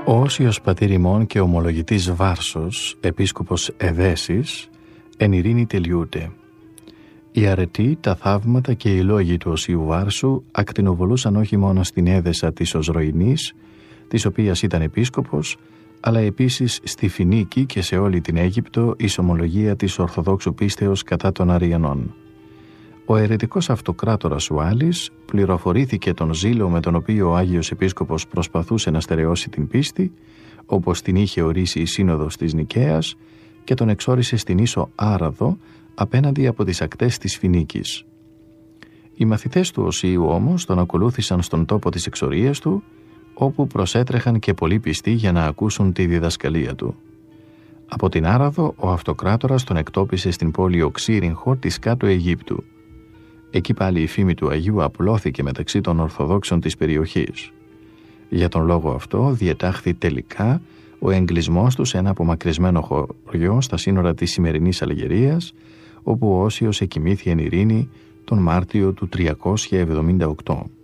Ο Όσιος πατήρ ημών και ομολογητής Βάρσος, επίσκοπος Εδέσης, εν ειρήνη τελειούται. Η αρετή, τα θαύματα και οι λόγοι του Οσίου Βάρσου ακτινοβολούσαν όχι μόνο στην Έδεσα της Οσροϊνής, της οποίας ήταν επίσκοπος, αλλά επίσης στη Φινίκη και σε όλη την Αίγυπτο εις ομολογία της Ορθοδόξου πίστεως κατά των Αριανών. Ο αιρετικός αυτοκράτορας Ουάλης πληροφορήθηκε τον ζήλο με τον οποίο ο Άγιος Επίσκοπος προσπαθούσε να στερεώσει την πίστη, όπως την είχε ορίσει η Σύνοδος της Νικαίας, και τον εξόρισε στην ίσο Άραδο απέναντι από τις ακτές της Φινίκης. Οι μαθητές του Οσίου όμως τον ακολούθησαν στον τόπο της εξορίας του, όπου προσέτρεχαν και πολλοί πιστοί για να ακούσουν τη διδασκαλία του. Από την Άραδο ο αυτοκράτορας τον εκτόπισε στην πόλη Οξύριγχο της κάτω Αιγύπτου. Εκεί πάλι η φήμη του Αγίου απλώθηκε μεταξύ των Ορθοδόξων της περιοχής. Για τον λόγο αυτό διετάχθη τελικά ο εγκλισμός του σε ένα απομακρυσμένο χωριό στα σύνορα της σημερινής Αλγερίας, όπου ο Όσιος εκοιμήθη εν ειρήνη τον Μάρτιο του 378.